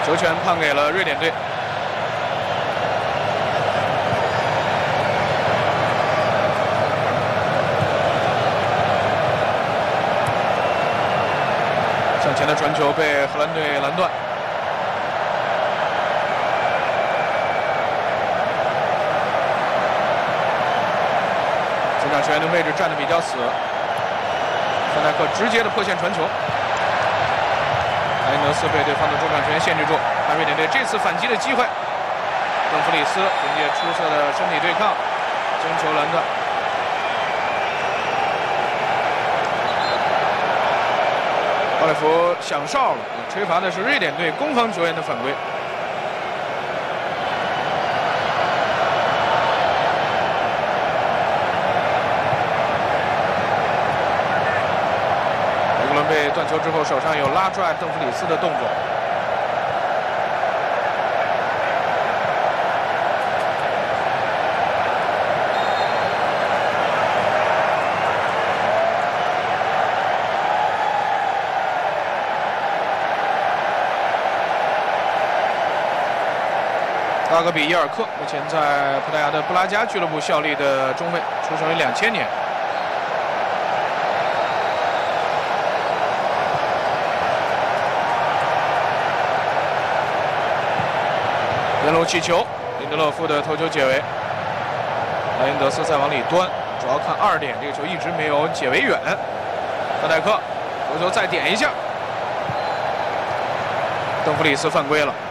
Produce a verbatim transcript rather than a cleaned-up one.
球权判给了瑞典队。向前的传球被荷兰队拦断。前场球员的位置站得比较死，范戴克直接的破线传球。 莱因德斯被对方的中场球员限制住，看瑞典队这次反击的机会。邓弗里斯凭借出色的身体对抗，将球拦断。奥利弗响哨了，吹罚的是瑞典队攻防球员的犯规。被断球之后，手上有拉拽邓弗里斯的动作。拉格比伊尔克目前在葡萄牙的布拉加俱乐部效力的中卫，出生于两千年。 边路起球，林德勒夫的头球解围，莱因德斯再往里端，主要看二点，这个球一直没有解围远。范戴克头球再点一下，邓弗里斯犯规了。